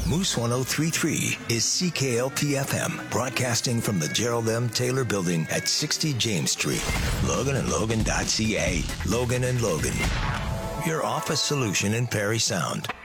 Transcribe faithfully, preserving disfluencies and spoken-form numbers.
Moose one oh three point three is C K L P F M, broadcasting from the Gerald M. Taylor Building at sixty James Street. Logan and Logan dot C A. Logan and Logan, your office solution in Perry Sound.